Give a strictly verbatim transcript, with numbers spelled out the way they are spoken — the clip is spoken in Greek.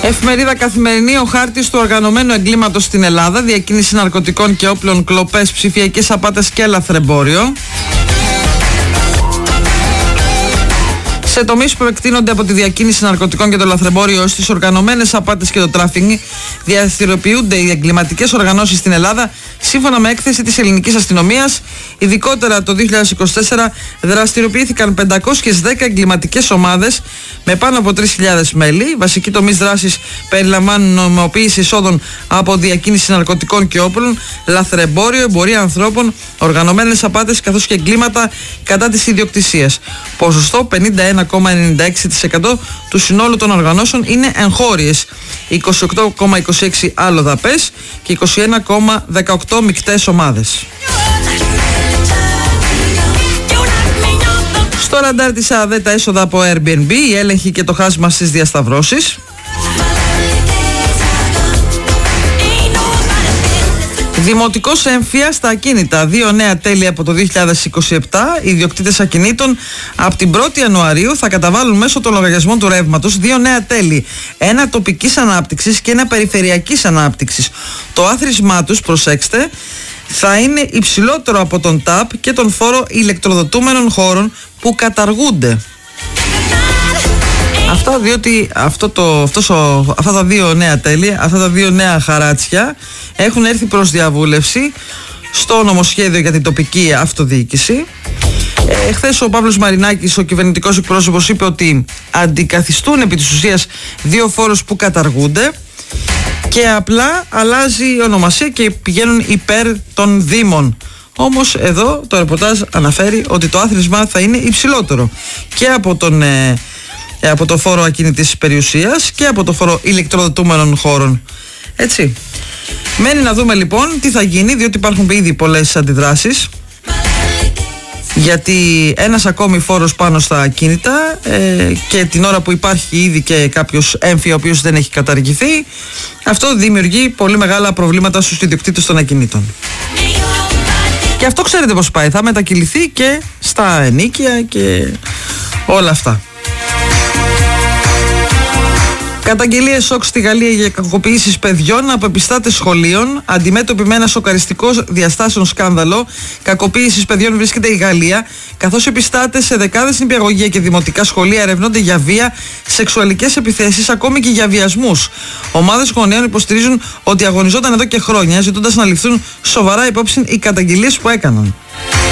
Εφημερίδα Καθημερινή, ο χάρτης του οργανωμένου εγκλήματος στην Ελλάδα, διακίνηση ναρκωτικών και όπλων, κλοπές, ψηφιακές απάτες και λαθρεμπόριο. Σε τομείς που εκτείνονται από τη διακίνηση ναρκωτικών και το λαθρεμπόριο ως τις οργανωμένες απάτες και το τράφικινγκ, διαστηριοποιούνται οι εγκληματικές οργανώσεις στην Ελλάδα, σύμφωνα με έκθεση της ελληνικής αστυνομίας. Ειδικότερα το δύο χιλιάδες είκοσι τέσσερα δραστηριοποιήθηκαν πεντακόσιες δέκα εγκληματικές ομάδες με πάνω από τρεις χιλιάδες μέλη. Βασικοί τομείς δράσης περιλαμβάνουν νομιμοποίηση εισόδων από διακίνηση ναρκωτικών και όπλων, λαθρεμπόριο, εμπορία ανθρώπων, οργανωμένες απάτες καθώς και εγκλήματα κατά της ιδιοκτησίας. Ποσοστό πενήντα ένα κόμμα ενενήντα έξι τοις εκατό του συνόλου των οργανώσεων είναι εγχώριες, είκοσι οκτώ κόμμα είκοσι έξι αλλοδαπές και είκοσι ένα κόμμα δεκαοκτώ μεικτές ομάδες. Στο ραντάρ της ΑΔΕ τα έσοδα από Airbnb, η έλεγχη και το χάσμα στις διασταυρώσεις. Δημοτικός έμφυα στα ακίνητα. Δύο νέα τέλη από το δύο χιλιάδες είκοσι επτά. Οι ιδιοκτήτες ακινήτων από την πρώτη Ιανουαρίου θα καταβάλουν μέσω των λογαριασμών του ρεύματος δύο νέα τέλη. Ένα τοπικής ανάπτυξης και ένα περιφερειακής ανάπτυξης. Το άθροισμά τους, προσέξτε, θα είναι υψηλότερο από τον ΤΑΠ και τον φόρο ηλεκτροδοτούμενων χώρων που καταργούνται. Αυτά διότι αυτό το, αυτός ο, αυτά τα δύο νέα τέλη, αυτά τα δύο νέα χαράτσια έχουν έρθει προς διαβούλευση στο νομοσχέδιο για την τοπική αυτοδιοίκηση. Ε, χθες ο Παύλος Μαρινάκης, ο κυβερνητικός εκπρόσωπος, είπε ότι αντικαθιστούν επί της ουσίας δύο φόρους που καταργούνται και απλά αλλάζει η ονομασία και πηγαίνουν υπέρ των δήμων. Όμως εδώ το ρεπορτάζ αναφέρει ότι το άθροισμα θα είναι υψηλότερο και από τον... Ε, από το φόρο ακίνητης περιουσίας και από το φόρο ηλεκτροδοτούμενων χώρων. Έτσι. Μένει να δούμε λοιπόν τι θα γίνει, διότι υπάρχουν ήδη πολλές αντιδράσεις. Γιατί ένας ακόμη φόρος πάνω στα ακίνητα ε, και την ώρα που υπάρχει ήδη και κάποιος έμφυα ο οποίος δεν έχει καταργηθεί, αυτό δημιουργεί πολύ μεγάλα προβλήματα στους ιδιοκτήτες των ακινήτων. Και αυτό ξέρετε πώς πάει, θα μετακυληθεί και στα ενοίκια και όλα αυτά. Καταγγελίες σοκ στη Γαλλία για κακοποιήσεις παιδιών από επιστάτες σχολείων. Αντιμέτωπη με ένα σοκαριστικό διαστάσεων σκάνδαλο κακοποίησης παιδιών βρίσκεται η Γαλλία, καθώς οι επιστάτες σε δεκάδες νηπιαγωγεία και δημοτικά σχολεία ερευνώνται για βία, σεξουαλικές επιθέσεις, ακόμη και για βιασμούς. Ομάδες γονέων υποστηρίζουν ότι αγωνιζόταν εδώ και χρόνια, ζητώντας να ληφθούν σοβαρά υπόψη οι καταγγελίες που έκαναν.